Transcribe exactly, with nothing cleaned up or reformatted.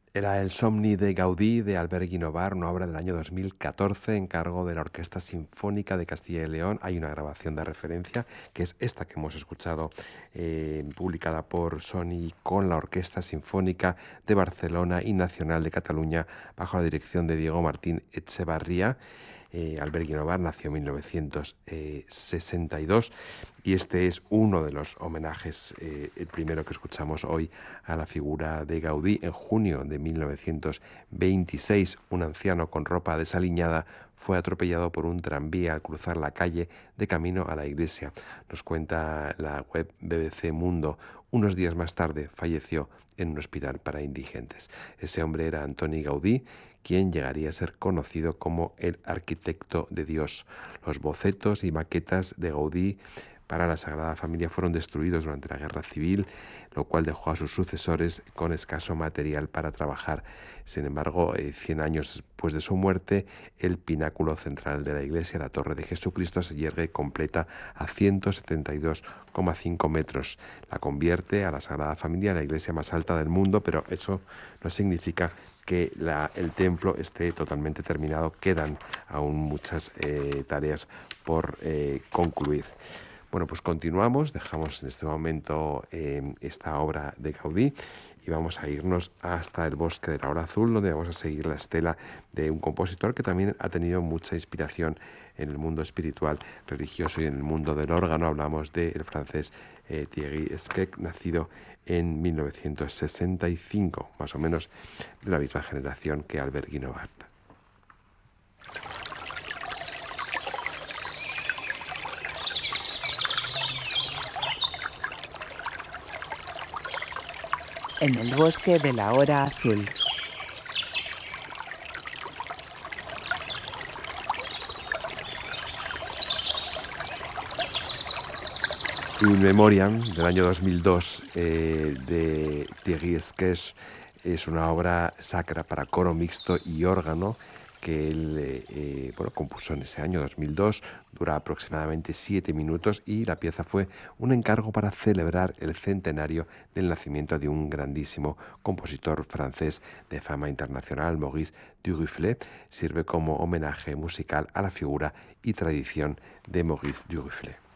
Era el Somni de Gaudí de Albert Guinovart, una obra del año dos mil catorce, en cargo de la Orquesta Sinfónica de Castilla y León. Hay una grabación de referencia, que es esta que hemos escuchado, eh, publicada por Sony con la Orquesta Sinfónica de Barcelona y Nacional de Cataluña, bajo la dirección de Diego Martín Echevarría. Eh, Albert Guinovart nació en mil novecientos sesenta y dos y este es uno de los homenajes, eh, el primero que escuchamos hoy, a la figura de Gaudí. En junio de mil novecientos veintiséis, un anciano con ropa desaliñada fue atropellado por un tranvía al cruzar la calle de camino a la iglesia. Nos cuenta la web B B C Mundo. Unos días más tarde falleció en un hospital para indigentes. Ese hombre era Antoni Gaudí, quien llegaría a ser conocido como el arquitecto de Dios. Los bocetos y maquetas de Gaudí para la Sagrada Familia fueron destruidos durante la Guerra Civil, lo cual dejó a sus sucesores con escaso material para trabajar. Sin embargo, cien años después de su muerte, el pináculo central de la iglesia, la Torre de Jesucristo, se yergue completa a ciento setenta y dos coma cinco metros. La convierte a la Sagrada Familia en la iglesia más alta del mundo, pero eso no significa que la, el templo esté totalmente terminado. Quedan aún muchas eh, tareas por eh, concluir. Bueno, pues continuamos, dejamos en este momento eh, esta obra de Gaudí y vamos a irnos hasta el Bosque de la Hora Azul, donde vamos a seguir la estela de un compositor que también ha tenido mucha inspiración en el mundo espiritual, religioso y en el mundo del órgano. Hablamos del francés eh, Thierry Esquec, nacido en mil novecientos sesenta y cinco, más o menos de la misma generación que Albert Guinovart. En el Bosque de la Hora Azul. In Memoriam, del año dos mil dos, eh, de Thierry Esqueix, es una obra sacra para coro mixto y órgano que él eh, bueno, compuso en ese año dos mil dos, dura aproximadamente siete minutos y la pieza fue un encargo para celebrar el centenario del nacimiento de un grandísimo compositor francés de fama internacional, Maurice Duruflé. Sirve como homenaje musical a la figura y tradición de Maurice Duruflé.